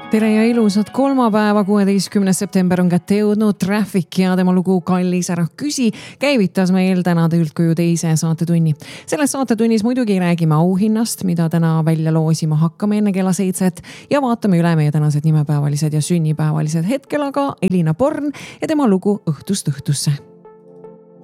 Tere ja ilusat kolmapäeva, 16. september on kätte jõudnud. Traffic ja tema lugu Kallis ära küsi käivitas meil täna üldkuju teise saatetunni. Selles saatetunnis muidugi räägime auhinnast, mida täna välja loosima hakkame enne kella 7 ja vaatame üle meie tänased nimepäevalised ja sünnipäevalised hetkel, aga Elina Born ja tema lugu Õhtust õhtusse.